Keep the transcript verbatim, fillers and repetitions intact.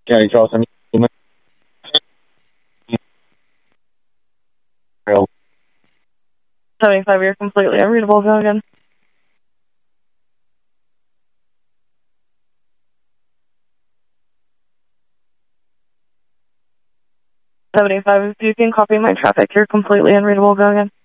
County Charleston. seventy-five, you're completely unreadable. Go again. seventy-five, if you can copy my traffic, you're completely unreadable. Go again.